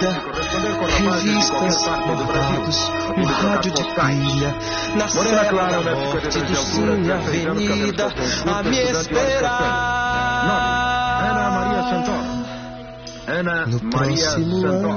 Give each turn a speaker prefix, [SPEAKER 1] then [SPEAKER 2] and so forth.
[SPEAKER 1] revistas, bordados, um rádio de pilha, na Serra da Morte do Sim Avenida, a me esperar. No próximo ano.